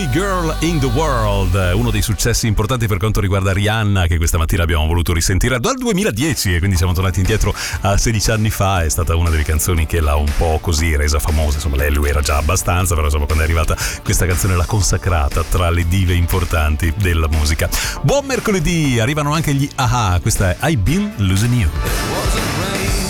Only Girl in the World, uno dei successi importanti per quanto riguarda Rihanna, che questa mattina abbiamo voluto risentire dal 2010, e quindi siamo tornati indietro a 16 anni fa. È stata una delle canzoni che l'ha un po' così resa famosa, insomma lui era già abbastanza, però insomma quando è arrivata questa canzone l'ha consacrata tra le dive importanti della musica. Buon mercoledì, arrivano anche gli Aha, questa è I've Been Losing You.